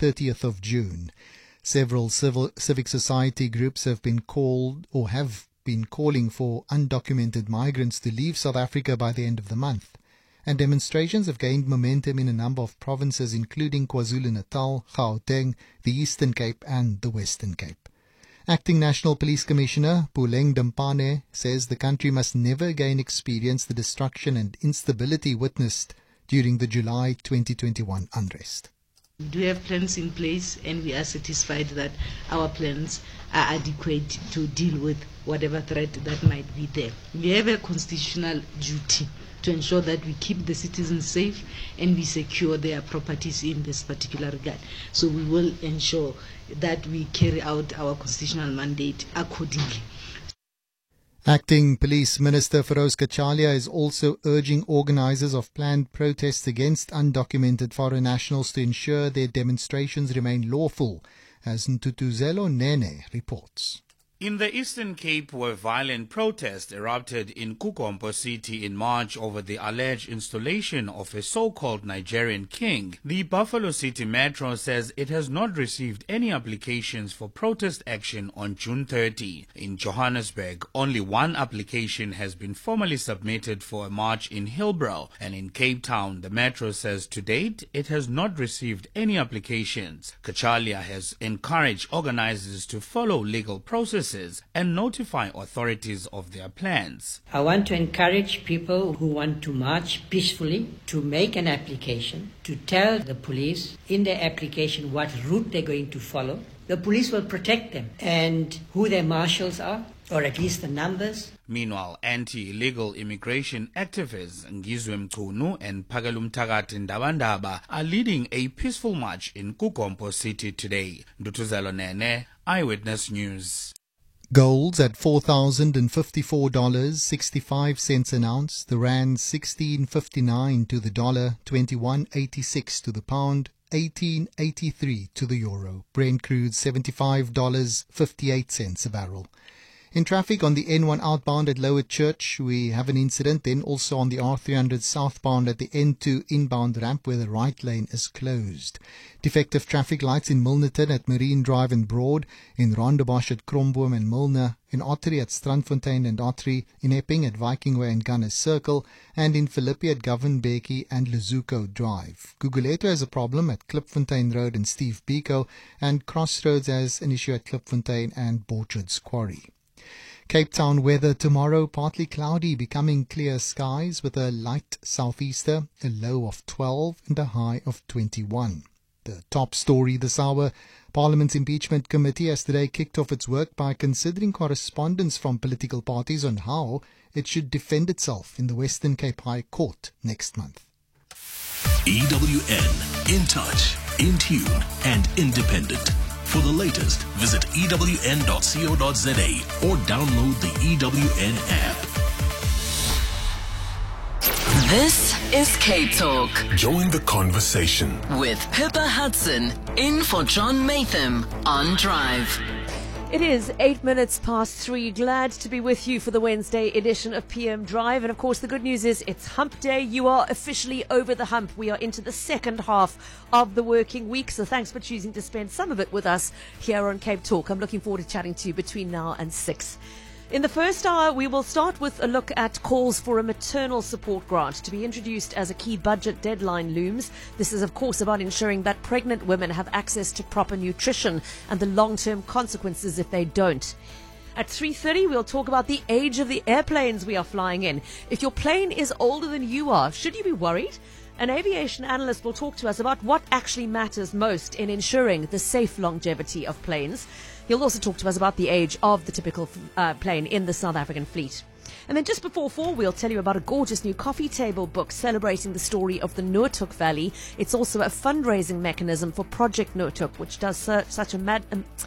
30th of June. Several civic society groups have been calling for undocumented migrants to leave South Africa by the end of the month. And demonstrations have gained momentum in a number of provinces, including KwaZulu-Natal, Gauteng, the Eastern Cape and the Western Cape. Acting National Police Commissioner Puleng Dampane says the country must never again experience the destruction and instability witnessed during the July 2021 unrest. We do have plans in place, and we are satisfied that our plans are adequate to deal with whatever threat that might be there. We have a constitutional duty to ensure that we keep the citizens safe and we secure their properties in this particular regard. So we will ensure that we carry out our constitutional mandate accordingly. Acting Police Minister Feroz Kachalia is also urging organisers of planned protests against undocumented foreign nationals to ensure their demonstrations remain lawful, as Ntutuzelo Nene reports. In the Eastern Cape, where violent protests erupted in Kukompo City in March over the alleged installation of a so-called Nigerian king, the Buffalo City Metro says it has not received any applications for protest action on June 30. In Johannesburg, only one application has been formally submitted for a march in Hillbrow, and in Cape Town, the Metro says to date it has not received any applications. Kachalia has encouraged organisers to follow legal processes and notify authorities of their plans. I want to encourage people who want to march peacefully to make an application, to tell the police in their application what route they're going to follow. The police will protect them and who their marshals are, or at least the numbers. Meanwhile, anti-illegal immigration activists Ngizwe Mchunu and Phakalum Thakati Ndabandaba are leading a peaceful march in Kukompo City today. Ntutuzelo Nene, Eyewitness News. Gold's at $4,054.65 an ounce, the rand 16.59 to the dollar, 21.86 to the pound, 18.83 to the euro. Brent crude $75.58 a barrel. In traffic on the N1 outbound at Lower Church, we have an incident. Then also on the R300 southbound at the N2 inbound ramp where the right lane is closed. Defective traffic lights in Milnerton at Marine Drive and Broad, in Rondebosch at Kromboom and Milner, in Ottery at Strandfontein and Ottery, in Epping at Viking Way and Gunners Circle, and in Philippi at Govan-Becky and Lezuko Drive. Guguleto has a problem at Klipfontein Road and Steve Biko, and Crossroads has an issue at Klipfontein and Borchard's Quarry. Cape Town weather tomorrow, partly cloudy, becoming clear skies with a light southeaster, a low of 12 and a high of 21. The top story this hour, Parliament's Impeachment Committee has today kicked off its work by considering correspondence from political parties on how it should defend itself in the Western Cape High Court next month. EWN, in touch, in tune and independent. For the latest, visit ewn.co.za or download the EWN app. This is Cape Talk. Join the conversation With Pippa Hudson, in for John Matham on Drive. It is 8 minutes past 3. Glad to be with you for the Wednesday edition of PM Drive. And of course, the good news is it's hump day. You are officially over the hump. We are into the second half of the working week. So thanks for choosing to spend some of it with us here on Cape Talk. I'm looking forward to chatting to you between now and 6. In the first hour, we will start with a look at calls for a maternal support grant to be introduced as a key budget deadline looms. This is, of course, about ensuring that pregnant women have access to proper nutrition and the long-term consequences if they don't. At 3:30, we'll talk about the age of the airplanes we are flying in. If your plane is older than you are, should you be worried? An aviation analyst will talk to us about what actually matters most in ensuring the safe longevity of planes. He'll also talk to us about the age of the typical plane in the South African fleet. And then just before 4, we'll tell you about a gorgeous new coffee table book celebrating the story of the Noordhoek Valley. It's also a fundraising mechanism for Project Noordhoek, which does such a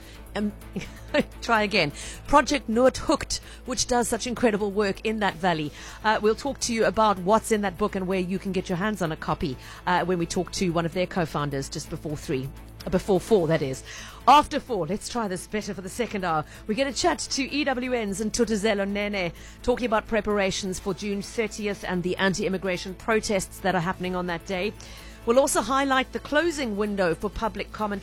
Project Noordhoek, which does such incredible work in that valley. We'll talk to you about what's in that book and where you can get your hands on a copy when we talk to one of their co-founders just before 3. Before 4, that is. After 4, let's try this better for the second hour. We're going to chat to EWN's Ntutuzelo Nene, talking about preparations for June 30th and the anti-immigration protests that are happening on that day. We'll also highlight the closing window for public commentary